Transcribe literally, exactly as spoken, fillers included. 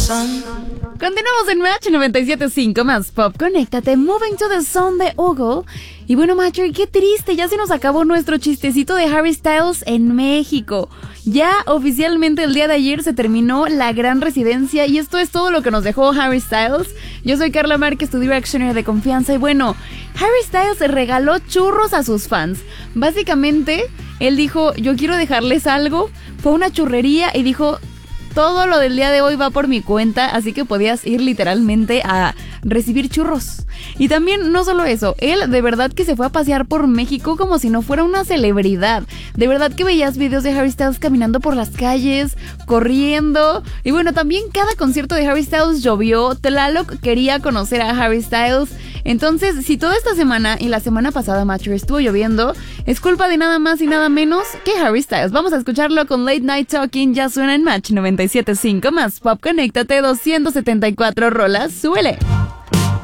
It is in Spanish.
sun. Continuamos en Match noventa y siete punto cinco más Pop. Conéctate, Moving to the Sun de Ogle. Y bueno, Macho, qué triste, ya se nos acabó nuestro chistecito de Harry Styles en México. Ya oficialmente el día de ayer se terminó la gran residencia y esto es todo lo que nos dejó Harry Styles. Yo soy Carla Márquez, tu Directioner de confianza y bueno, Harry Styles regaló churros a sus fans. Básicamente, él dijo, yo quiero dejarles algo. Fue una churrería y dijo, todo lo del día de hoy va por mi cuenta, así que podías ir literalmente a recibir churros. Y también no solo eso, él de verdad que se fue a pasear por México como si no fuera una celebridad. De verdad que veías videos de Harry Styles caminando por las calles, corriendo. Y bueno, también cada concierto de Harry Styles llovió. Tlaloc quería conocer a Harry Styles. Entonces, si toda esta semana y la semana pasada, Macho, estuvo lloviendo, es culpa de nada más y nada menos que Harry Styles. Vamos a escucharlo con Late Night Talking. Ya suena en Match noventa y siete punto cinco más Pop. Conéctate, doscientas setenta y cuatro rolas, súbele.